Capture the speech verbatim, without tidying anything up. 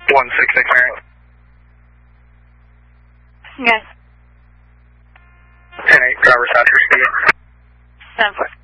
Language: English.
one six six Mary. Yes. ten eight, driver Satcher speed. seven four.